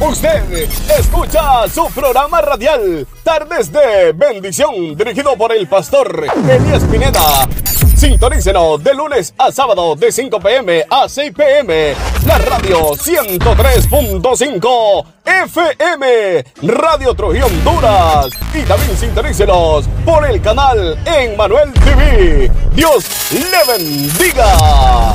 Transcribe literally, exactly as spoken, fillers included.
Usted escucha su programa radial Tardes de Bendición, dirigido por el pastor Elías Pineda. Sintonícenos de lunes a sábado de cinco p m a seis p m La radio ciento tres punto cinco F M, Radio Trujillo Honduras. Y también sintonícenos por el canal Emmanuel T V. Dios le bendiga.